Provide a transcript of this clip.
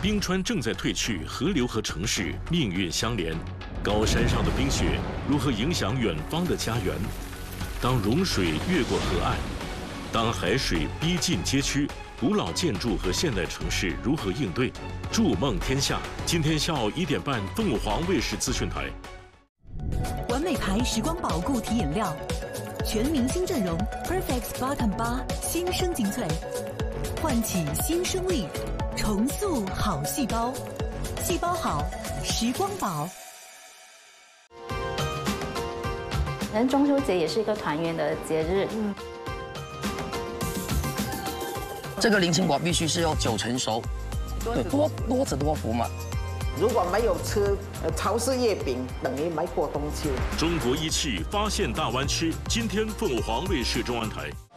冰川正在退去，河流和城市命运相连。高山上的冰雪如何影响远方的家园？当融水越过河岸，当海水逼近街区，古老建筑和现代城市如何应对？筑梦天下，今天下午1点半，凤凰卫视资讯台。 完美牌时光宝固体饮料，全明星阵容 ，Perfect Bottom 8新生精粹，唤起新生力，重塑好细胞，细胞好，时光宝。 可能中秋节也是一个团圆的节日。 这个菱形果必须是要9成熟，对，多子多福嘛。 如果没有吃潮式月饼，等于没过冬秋。 中国一汽发现大湾区，今天凤凰卫视中文台。